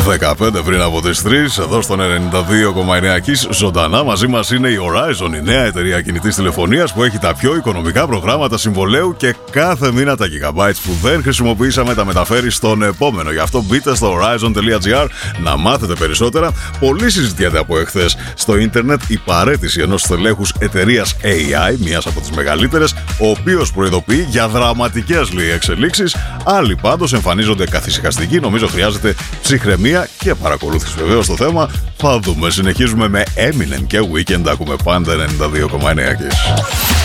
15 πριν από τις 3, εδώ στον 92,9 Kiss, ζωντανά μαζί μας είναι η Horizon, η νέα εταιρεία κινητής τηλεφωνίας που έχει τα πιο οικονομικά προγράμματα συμβολαίου και κάθε μήνα τα gigabytes που δεν χρησιμοποιήσαμε τα μεταφέρει στον επόμενο. Γι' αυτό μπείτε στο horizon.gr να μάθετε περισσότερα. Πολύ συζητιέται από εχθές στο ίντερνετ η παραίτηση ενός στελέχους εταιρείας AI, μιας από τις μεγαλύτερες, ο οποίος προειδοποιεί για δραματικές εξελίξεις. Άλλοι πάντως εμφανίζονται καθησυχαστικοί. Νομίζω χρειάζεται ψυχραιμία και παρακολούθηση βεβαίως στο θέμα. Θα δούμε. Συνεχίζουμε με Eminem και Weekend. Ακούμε πάντα 92,9 Kiss.